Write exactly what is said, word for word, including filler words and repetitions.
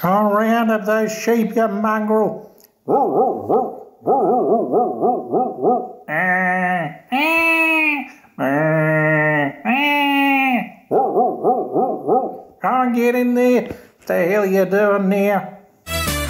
Come round up those sheep, you mongrel. Come on, get in there. What the hell are you doing now?